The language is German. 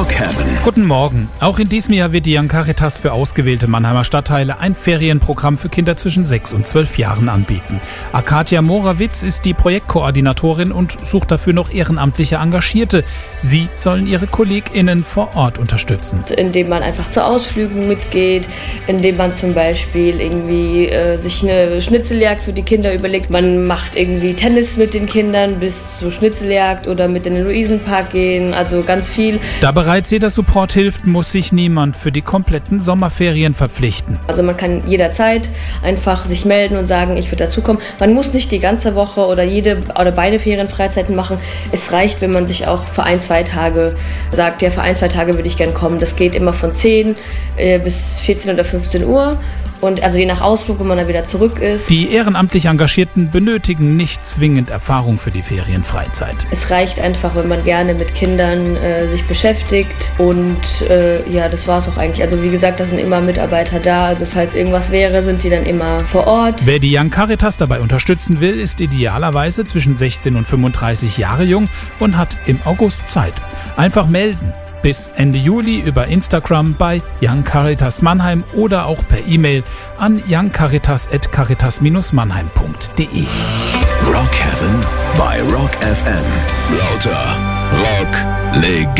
Rockhaven. Guten Morgen. Auch in diesem Jahr wird die Young Caritas für ausgewählte Mannheimer Stadtteile ein Ferienprogramm für Kinder zwischen 6 und 12 Jahren anbieten. Arkadia Morawitz ist die Projektkoordinatorin und sucht dafür noch ehrenamtliche Engagierte. Sie sollen ihre KollegInnen vor Ort unterstützen. Indem man einfach zu Ausflügen mitgeht, indem man zum Beispiel irgendwie sich eine Schnitzeljagd für die Kinder überlegt. Man macht irgendwie Tennis mit den Kindern bis zur Schnitzeljagd oder mit in den Luisenpark gehen, also ganz viel. Da bereits jeder Support hilft, muss sich niemand für die kompletten Sommerferien verpflichten. Also man kann jederzeit einfach sich melden und sagen, ich würde dazukommen. Man muss nicht die ganze Woche oder beide Ferienfreizeiten machen. Es reicht, wenn man sich auch für 1-2 Tage sagt, ja, für 1-2 Tage würde ich gern kommen. Das geht immer von 10 bis 14 oder 15 Uhr. Und also je nach Ausflug, wenn man dann wieder zurück ist. Die ehrenamtlich Engagierten benötigen nicht zwingend Erfahrung für die Ferienfreizeit. Es reicht einfach, wenn man gerne mit Kindern sich beschäftigt. Und ja, das war es auch eigentlich. Also wie gesagt, da sind immer Mitarbeiter da. Also falls irgendwas wäre, sind die dann immer vor Ort. Wer die Young Caritas dabei unterstützen will, ist idealerweise zwischen 16 und 35 Jahre jung und hat im August Zeit. Einfach melden. Bis Ende Juli über Instagram bei Young Caritas Mannheim oder auch per E-Mail an youngcaritas@caritas-mannheim.de. Rockhaven bei Rock FM. Lauter Rock Legende.